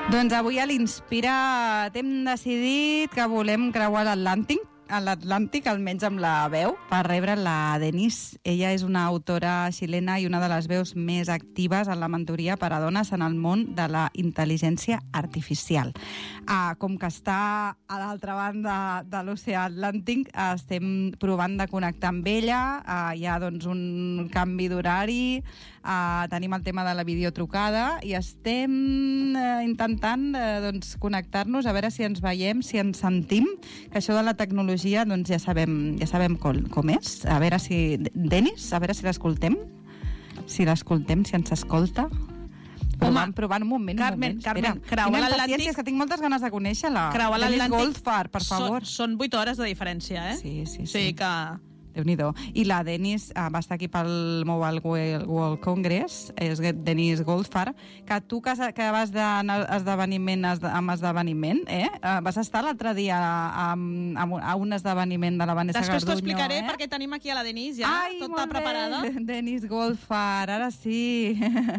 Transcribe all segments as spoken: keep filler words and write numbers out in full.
Doncs avui a l'Inspira't hem decidit que volem creuar l'Atlàntic, a l'Atlàntic, almenys amb la veu, per rebre la Denise. Ella és una autora xilena i una de les veus més actives en la mentoria per a dones en el món de la intel·ligència artificial. Ah, com que està a l'altra banda de l'oceà Atlàntic, estem provant de connectar amb ella. Ah, hi ha doncs, un canvi d'horari, ah, tenim el tema de la videotrucada i estem eh, intentant eh, doncs, connectar-nos, a veure si ens veiem, si ens sentim, que això de la tecnologia doncs ja sabem, ja sabem com, com és. A veure si... Denis, a veure si l'escoltem. Si l'escoltem, si ens escolta. Provant, provant un moment, Carmen, un moment. Carmen, creuar l'Atlàntic... És que tinc moltes ganes de conèixer-la. Creuar l'Atlàntic... Denise Goldfarb, per favor. Són, són vuit hores de diferència, eh? Sí, sí, sí. Sí, que... Déu-n'hi-do. I la Denise uh, va estar aquí pel Mobile World Congress, és Denise Goldfarb, que tu que, que vas d'anar esdeveniment amb esdeveniment, eh? Uh, vas estar l'altre dia a, a, a un esdeveniment de la Vanessa Després Garduño. Després t'ho explicaré, eh? perquè tenim aquí a la Denise ja, Ai, tota preparada. Denise Goldfarb, ara sí.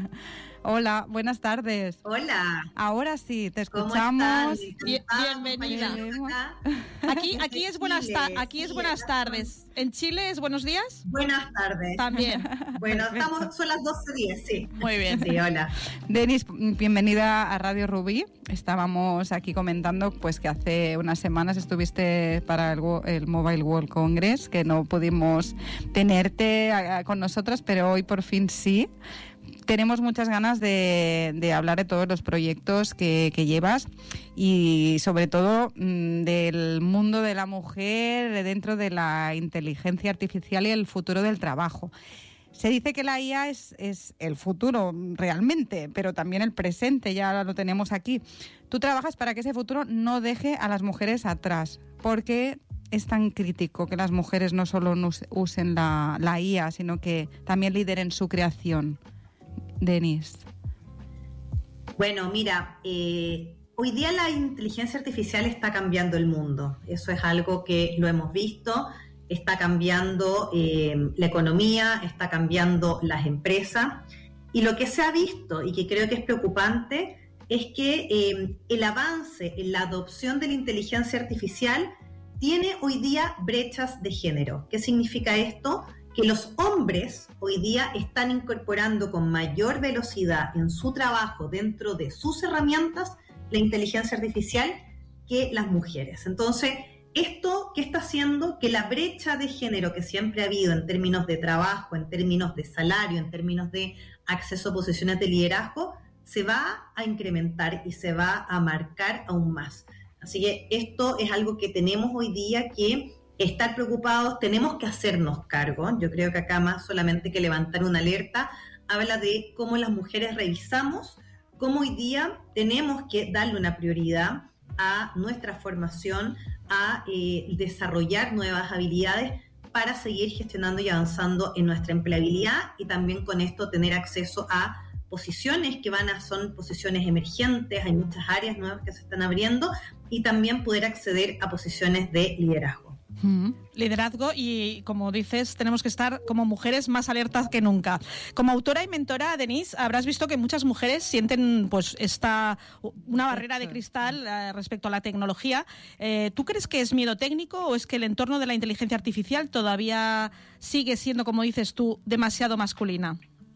Hola, buenas tardes. Hola. Ahora sí, te escuchamos. Bien, bienvenida. Aquí, aquí es buenas ta- aquí es buenas tardes. ¿En Chile es buenos días? Buenas tardes. También. Bueno, estamos, son las doce diez, sí. Muy bien. Sí, hola. Denis, bienvenida a Radio Rubí. Estábamos aquí comentando pues que hace unas semanas estuviste para el, el Mobile World Congress, que no pudimos tenerte a, a, con nosotras, pero hoy por fin sí. Tenemos muchas ganas de, de hablar de todos los proyectos que, que llevas y sobre todo mmm, del mundo de la mujer dentro de la inteligencia artificial y el futuro del trabajo. Se dice que la I A es, es el futuro realmente, pero también el presente, ya lo tenemos aquí. Tú trabajas para que ese futuro no deje a las mujeres atrás. ¿Por qué es tan crítico que las mujeres no solo usen la, la I A, sino que también lideren su creación? Denise. Bueno, mira, eh, hoy día la inteligencia artificial está cambiando el mundo. Eso es algo que lo hemos visto. Está cambiando eh, la economía, está cambiando las empresas. Y lo que se ha visto y que creo que es preocupante es que eh, el avance en la adopción de la inteligencia artificial tiene hoy día brechas de género. ¿Qué significa esto? Que los hombres hoy día están incorporando con mayor velocidad en su trabajo dentro de sus herramientas la inteligencia artificial que las mujeres. Entonces, ¿esto qué está haciendo? Que la brecha de género que siempre ha habido en términos de trabajo, en términos de salario, en términos de acceso a posiciones de liderazgo, se va a incrementar y se va a marcar aún más. Así que esto es algo que tenemos hoy día que estar preocupados, tenemos que hacernos cargo. Yo creo que acá más solamente que levantar una alerta, habla de cómo las mujeres revisamos, cómo hoy día tenemos que darle una prioridad a nuestra formación, a eh, desarrollar nuevas habilidades para seguir gestionando y avanzando en nuestra empleabilidad y también con esto tener acceso a posiciones que van a, son posiciones emergentes, hay muchas áreas nuevas que se están abriendo y también poder acceder a posiciones de liderazgo. Mm. Liderazgo y, como dices, tenemos que estar como mujeres más alertas que nunca. Como autora y mentora, Denise, habrás visto que muchas mujeres sienten pues esta una barrera de cristal eh, respecto a la tecnología. Eh, ¿Tú crees que es miedo técnico o es que el entorno de la inteligencia artificial todavía sigue siendo, como dices tú, demasiado masculina?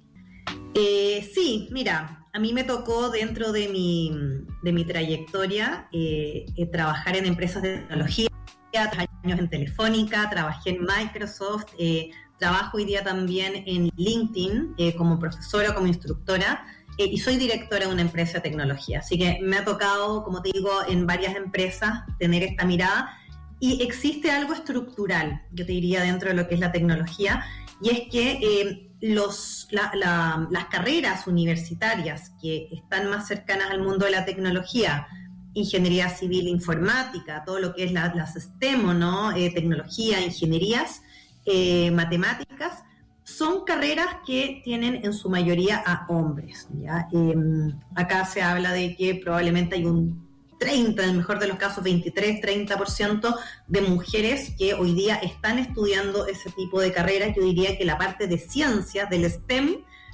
Eh, sí, mira, a mí me tocó dentro de mi, de mi trayectoria eh, eh, trabajar en empresas de tecnología, tres años en Telefónica, trabajé en Microsoft, eh, trabajo hoy día también en LinkedIn eh, como profesora, como instructora eh, y soy directora de una empresa de tecnología. Así que me ha tocado, como te digo, en varias empresas tener esta mirada y existe algo estructural, yo te diría, dentro de lo que es la tecnología y es que eh, los, la, la, las carreras universitarias que están más cercanas al mundo de la tecnología, ingeniería civil, informática, todo lo que es la, las STEM, ¿no? Eh, tecnología, ingenierías, eh, matemáticas, son carreras que tienen en su mayoría a hombres, ¿ya? Eh, acá se habla de que probablemente hay un treinta, en el mejor de los casos veintitrés, treinta por ciento de mujeres que hoy día están estudiando ese tipo de carreras. Yo diría que la parte de ciencias, del STEM,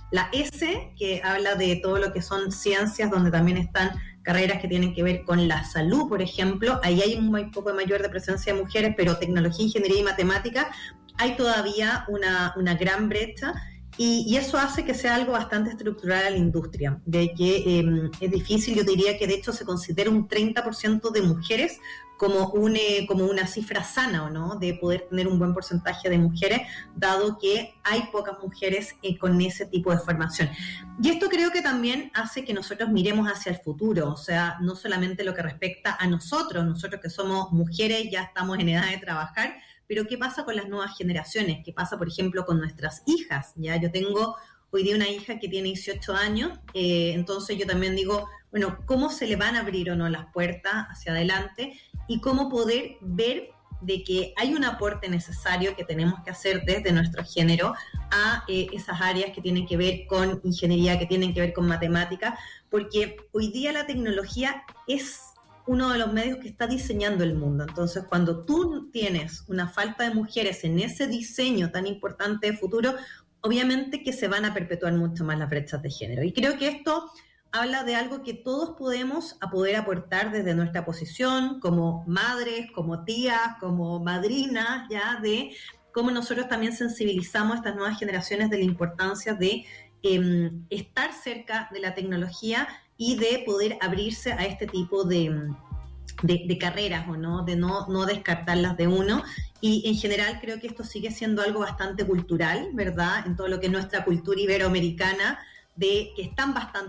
La S, que habla de todo lo que son ciencias, donde también están carreras que tienen que ver con la salud, por ejemplo. Ahí hay un poco mayor de presencia de mujeres, pero tecnología, ingeniería y matemática, hay todavía una, una gran brecha. Y, y eso hace que sea algo bastante estructural a la industria, de que eh, es difícil, yo diría que de hecho se considera un treinta por ciento de mujeres como, un, eh, como una cifra sana, ¿o no?, de poder tener un buen porcentaje de mujeres, dado que hay pocas mujeres eh, con ese tipo de formación. Y esto creo que también hace que nosotros miremos hacia el futuro, o sea, no solamente lo que respecta a nosotros, nosotros que somos mujeres, ya estamos en edad de trabajar, pero ¿qué pasa con las nuevas generaciones? ¿Qué pasa, por ejemplo, con nuestras hijas? Ya yo tengo hoy día una hija que tiene dieciocho años, eh, entonces yo también digo, bueno, ¿cómo se le van a abrir o no las puertas hacia adelante? Y cómo poder ver de que hay un aporte necesario que tenemos que hacer desde nuestro género a eh, esas áreas que tienen que ver con ingeniería, que tienen que ver con matemática, porque hoy día la tecnología es uno de los medios que está diseñando el mundo. Entonces, cuando tú tienes una falta de mujeres en ese diseño tan importante de futuro, obviamente que se van a perpetuar mucho más las brechas de género. Y creo que esto habla de algo que todos podemos a poder aportar desde nuestra posición, como madres, como tías, como madrinas, ya de cómo nosotros también sensibilizamos a estas nuevas generaciones de la importancia de eh, estar cerca de la tecnología y de poder abrirse a este tipo de, de, de carreras, ¿o no? De no, no descartarlas de uno. Y en general creo que esto sigue siendo algo bastante cultural, ¿verdad? En todo lo que es nuestra cultura iberoamericana, de que están bastante